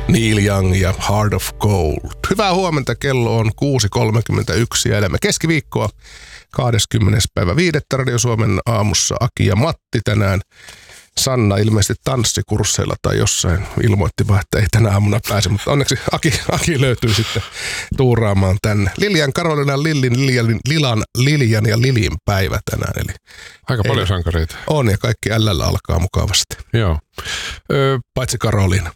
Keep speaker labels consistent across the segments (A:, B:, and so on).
A: Neil Young ja Heart of Gold. Hyvää huomenta, kello on 6.31 ja elämme keskiviikkoa 20. päivä 5. Radio Suomen aamussa Aki ja Matti tänään. Sanna ilmeisesti tanssikursseilla tai jossain ilmoitti vaan, että ei tänä aamuna pääse, mutta onneksi Aki löytyy sitten tuuraamaan tänne. Lilian, Karolina, Lilian ja Lilin päivä tänään. Eli
B: aika paljon sankareita.
A: On ja kaikki LL alkaa mukavasti.
B: Joo.
A: Paitsi Karolina.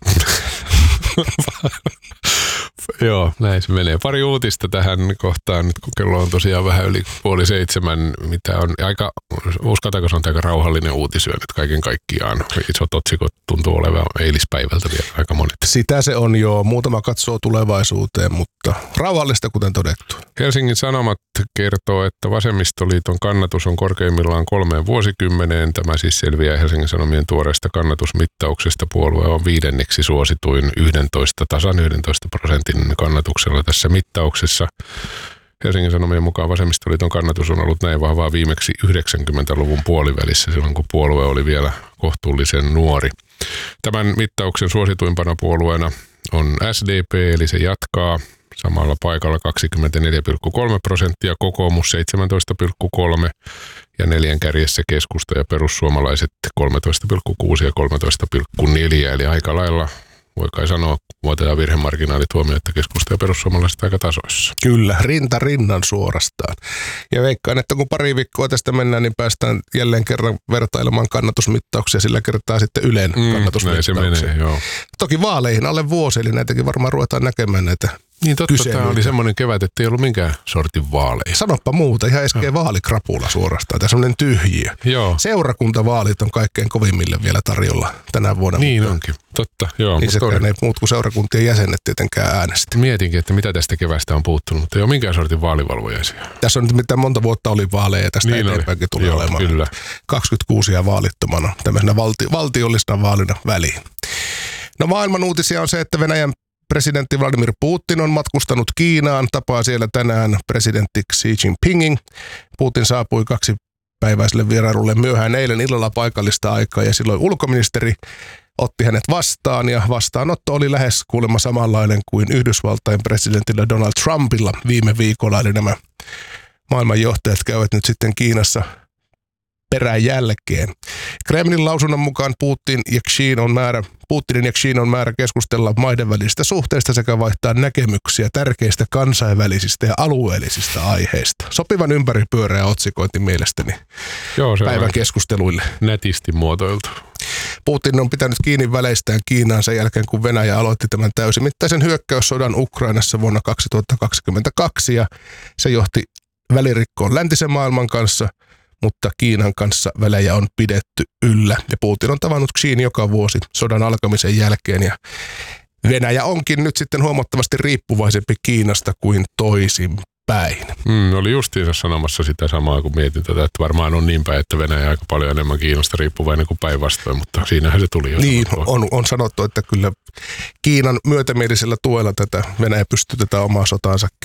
B: Joo, näin se menee. Pari uutista tähän kohtaan, nyt kun kello on tosiaan vähän yli 6:30, mitä on aika, uskaltaako se on aika rauhallinen uutisyö nyt kaiken kaikkiaan. Isot otsikot tuntuu olevan eilispäivältä vielä aika monet.
A: Sitä se on jo. Muutama katsoo tulevaisuuteen, mutta rauhallista kuten todettu.
B: Helsingin Sanomat kertoo, että Vasemmistoliiton kannatus on korkeimmillaan 3 vuosikymmeneen. Tämä siis selviää Helsingin Sanomien tuoreesta kannatusmittauksesta. Puolue on 5. suosituin 11% kannatuksella tässä mittauksessa. Helsingin Sanomien mukaan Vasemmistoliiton kannatus on ollut näin vahvaa viimeksi 90-luvun puolivälissä, silloin kun puolue oli vielä kohtuullisen nuori. Tämän mittauksen suosituimpana puolueena on SDP, eli se jatkaa samalla paikalla 24,3%, kokoomus 17,3% ja 4 kärjessä keskusta ja perussuomalaiset 13,6 ja 13,4, eli aika lailla voi kai sanoa, vuotetaan virhemarginaalit huomioon, että keskusta ja perussuomalaiset aika tasoissa.
A: Kyllä, rinta rinnan suorastaan. Ja veikkaan, että kun pari viikkoa tästä mennään, niin päästään jälleen kerran vertailemaan kannatusmittauksia, sillä kertaa sitten Ylen kannatusmittauksia.
B: Näin se menee, joo.
A: Toki vaaleihin alle vuosi, eli näitäkin varmaan ruvetaan näkemään näitä.
B: Niin totta, tämä oli semmoinen kevät, että ei ollut minkään sortin vaaleja.
A: Sanoppa muuta, ihan äsken vaalikrapula suorastaan, tai semmoinen tyhjiö.
B: Joo.
A: Seurakuntavaalit on kaikkein kovimmille vielä tarjolla tänä vuonna.
B: Niin onkin, totta, joo.
A: Niissäkään ei muut kuin seurakuntien jäsenet tietenkään äänestä.
B: Mietinkin, että mitä tästä kevästä on puuttunut, mutta ei ole minkään sortin vaalivalvojaisia.
A: Tässä on nyt mitään monta vuotta oli vaaleja ja tästä niin eteenpäinkin tulee olemaan. Kyllä. 26 ja vaalittomana, tämmöisenä valtiollisena vaalina väliin. No maailman uutisia on se, että Venäjän presidentti Vladimir Putin on matkustanut Kiinaan, tapaa siellä tänään presidentti Xi Jinpingin. Putin saapui 2-päiväiselle vierailulle myöhään eilen illalla paikallista aikaa ja silloin ulkoministeri otti hänet vastaan ja vastaanotto oli lähes kuulemma samanlainen kuin Yhdysvaltain presidentillä Donald Trumpilla viime viikolla. Eli nämä maailmanjohtajat käyvät nyt sitten Kiinassa perään jälkeen. Kremlin lausunnon mukaan Putinin ja Xin on määrä keskustella maiden välisistä suhteista sekä vaihtaa näkemyksiä tärkeistä kansainvälisistä ja alueellisista aiheista. Sopivan ympäripyöreä otsikointi mielestäni.
B: Joo, se
A: päivän keskusteluille.
B: Netisti muotoiltu.
A: Putin on pitänyt kiinni väleistään Kiinaan sen jälkeen, kun Venäjä aloitti tämän täysimittaisen hyökkäyssodan Ukrainassa vuonna 2022 ja se johti välirikkoon läntisen maailman kanssa, mutta Kiinan kanssa välejä on pidetty yllä. Ja Putin on tavannut Xiin joka vuosi sodan alkamisen jälkeen. Ja Venäjä onkin nyt sitten huomattavasti riippuvaisempi Kiinasta kuin toisinpäin.
B: Oli justiinsa sanomassa sitä samaa, kun mietin tätä, että varmaan on niin päin, että Venäjä aika paljon enemmän Kiinasta riippuvainen kuin päinvastoin, mutta siinähän se tuli jo.
A: Niin, on sanottu, että kyllä Kiinan myötämielisellä tuella tätä Venäjä pystyy tätä omaa sotaansa